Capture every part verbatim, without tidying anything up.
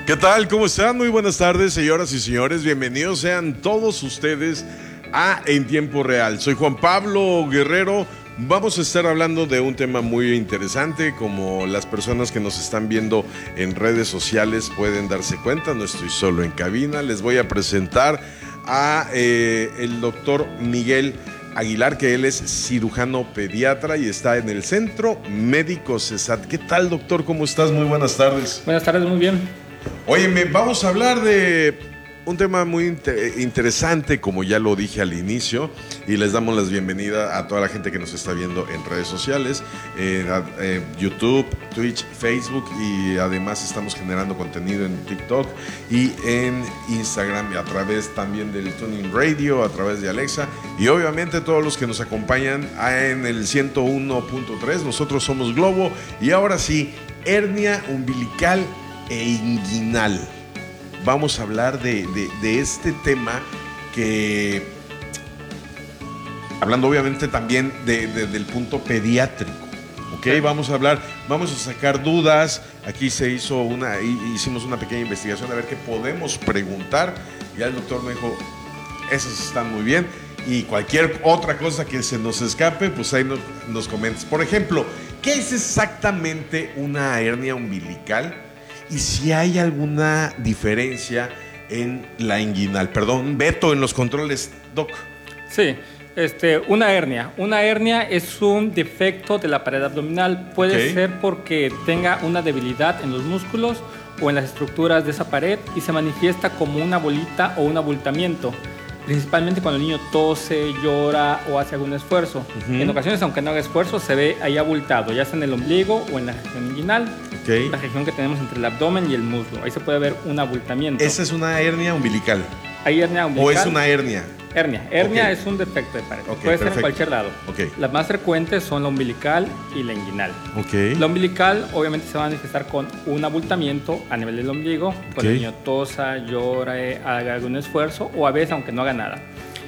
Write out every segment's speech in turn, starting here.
¿Qué tal? ¿Cómo están? Muy buenas tardes, señoras y señores. Bienvenidos sean todos ustedes a En Tiempo Real. Soy Juan Pablo Guerrero. Vamos a estar hablando de un tema muy interesante. Como las personas que nos están viendo en redes sociales pueden darse cuenta, no estoy solo en cabina. Les voy a presentar a eh, el doctor Miguel Aguilar, que él es cirujano pediatra y está en el Centro Médico CESAT. ¿Qué tal, doctor? ¿Cómo estás? Muy buenas tardes. Buenas tardes, muy bien. Óyeme, vamos a hablar de un tema muy inter interesante, como ya lo dije al inicio, y les damos la bienvenida a toda la gente que nos está viendo en redes sociales, eh, eh, YouTube, Twitch, Facebook, y además estamos generando contenido en TikTok y en Instagram, a través también del Tuning Radio, a través de Alexa, y obviamente todos los que nos acompañan en el ciento uno punto tres. Nosotros somos Globo, y ahora sí, hernia umbilical e inguinal. Vamos a hablar de, de, de este tema que, hablando obviamente también de, de, del punto pediátrico, ¿ok? Sí. Vamos a hablar, vamos a sacar dudas. Aquí se hizo una, hicimos una pequeña investigación a ver qué podemos preguntar. Ya el doctor me dijo, esos están muy bien, y cualquier otra cosa que se nos escape, pues ahí nos, nos comentes. Por ejemplo, ¿qué es exactamente una hernia umbilical? Y si hay alguna diferencia en la inguinal. Perdón, Beto en los controles, Doc. Sí, este, una hernia. Una hernia es un defecto de la pared abdominal. Puede okay. ser porque tenga una debilidad en los músculos o en las estructuras de esa pared y se manifiesta como una bolita o un abultamiento. Principalmente cuando el niño tose, llora o hace algún esfuerzo. Uh-huh. En ocasiones, aunque no haga esfuerzo, se ve ahí abultado, ya sea en el ombligo o en la región inguinal, okay. la región que tenemos entre el abdomen y el muslo. Ahí se puede ver un abultamiento. ¿Esa es una hernia umbilical? ¿Hay hernia umbilical? ¿O es una hernia? Hernia. Hernia okay. es un defecto de pared. Okay, puede perfecto. ser en cualquier lado. Okay. Las más frecuentes son la umbilical y la inguinal. Okay. La umbilical obviamente se va a manifestar con un abultamiento a nivel del ombligo, okay. cuando el niño tosa, llore, haga algún esfuerzo o a veces aunque no haga nada.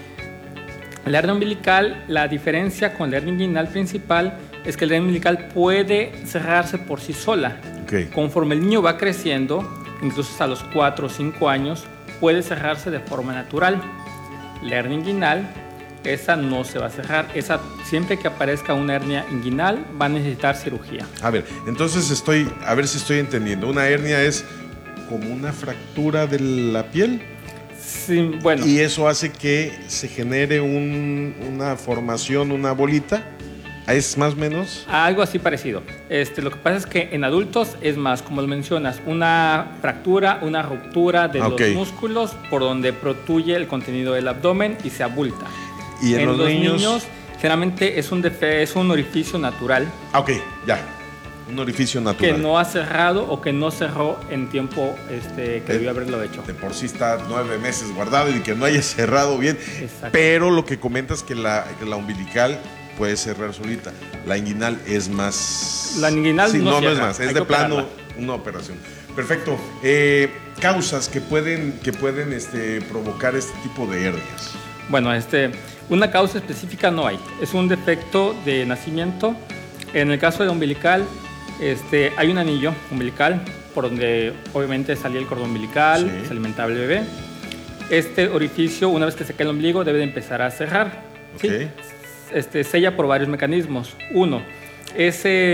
La hernia umbilical, la diferencia con la hernia inguinal principal es que la hernia umbilical puede cerrarse por sí sola. Okay. Conforme el niño va creciendo, incluso hasta los cuatro o cinco años, puede cerrarse de forma natural. La hernia inguinal, esa no se va a cerrar. Esa, siempre que aparezca una hernia inguinal, va a necesitar cirugía. A ver, entonces estoy, a ver si estoy entendiendo. Una hernia es como una fractura de la piel. Sí, bueno. Y eso hace que se genere un, una formación, una bolita. ¿Es más o menos? Algo así parecido. Este, lo que pasa es que en adultos es más, como lo mencionas, una fractura, una ruptura de okay. los músculos por donde protruye el contenido del abdomen y se abulta. ¿Y en, en los, los niños? niños generalmente es un, defe, es un orificio natural. Ah, ok, ya. Un orificio natural. Que no ha cerrado o que no cerró en tiempo este, que de, debió haberlo hecho. De por sí está nueve meses guardado y que no haya cerrado bien. Exacto. Pero lo que comentas que la, que la umbilical puede cerrar solita. La inguinal es más... La inguinal sí, no, no, cierra, no es más, es de plano una operación. Perfecto. Eh, causas que pueden, que pueden este, provocar este tipo de hernias. Bueno, este, una causa específica no hay. Es un defecto de nacimiento. En el caso de umbilical, este, hay un anillo umbilical por donde obviamente salía el cordón umbilical, sí. se alimentaba el bebé. Este orificio, una vez que se cae el ombligo, debe de empezar a cerrar. Okay. ¿sí? Este, sella por varios mecanismos. Uno, ese